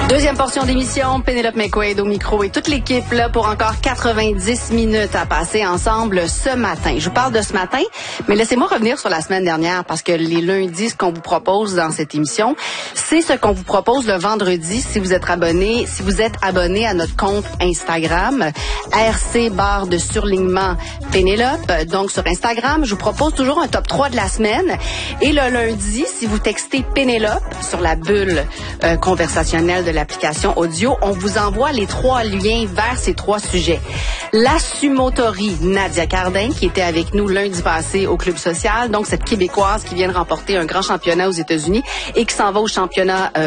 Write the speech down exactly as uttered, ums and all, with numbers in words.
Deuxième portion d'émission, Pénélope McQuaid au micro et toute l'équipe là pour encore quatre-vingt-dix minutes à passer ensemble ce matin. Je vous parle de ce matin, mais laissez-moi revenir sur la semaine dernière parce que les lundis, ce qu'on vous propose dans cette émission, c'est ce qu'on vous propose le vendredi si vous êtes abonné, si vous êtes abonné à notre compte Instagram, R C barre de surlignement Pénélope. Donc sur Instagram, je vous propose toujours un top trois de la semaine. Et le lundi, si vous textez Pénélope sur la bulle euh, conversationnelle de l'application audio, on vous envoie les trois liens vers ces trois sujets. La sumotorie Nadia Cardin, qui était avec nous lundi passé au Club Social, donc cette Québécoise qui vient de remporter un grand championnat aux États-Unis et qui s'en va au championnat euh,